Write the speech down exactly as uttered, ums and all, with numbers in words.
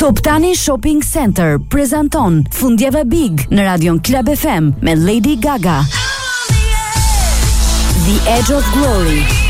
Top Tani Shopping Center prezanton Fundjava Big në Radion Club F M me Lady Gaga. The Edge of Glory.